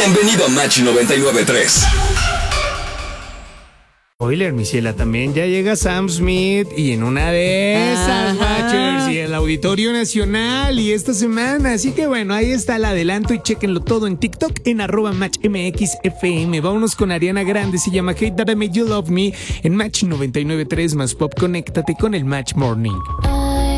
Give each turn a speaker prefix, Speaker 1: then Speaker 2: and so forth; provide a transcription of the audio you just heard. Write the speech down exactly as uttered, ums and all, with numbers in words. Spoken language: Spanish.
Speaker 1: Bienvenido a Match noventa y nueve punto tres.
Speaker 2: Spoiler, mi ciela, también ya llega Sam Smith y en una de esas, Matchers, y el Auditorio Nacional y esta semana. Así que bueno, ahí está el adelanto y chéquenlo todo en TikTok en arroba MatchMXFM. Vámonos con Ariana Grande, se llama Hate That I Made You Love Me en Match noventa y nueve punto tres más Pop. Conéctate con el Match Morning.